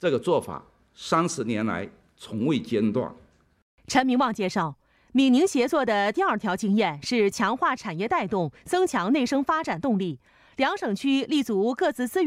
这个做法30年来从未间断。 陈明旺介绍，闽宁协作的第2条经验是强化产业带动，增强内生发展动力。两省区立足各自资源。